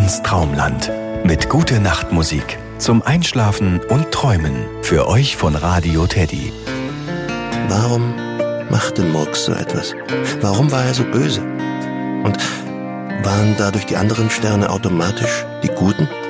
ins Traumland mit Gute-Nacht-Musik zum Einschlafen und Träumen. Für euch von Radio Teddy. Warum machte Murks so etwas? Warum war er so böse? Und waren dadurch die anderen Sterne automatisch die Guten?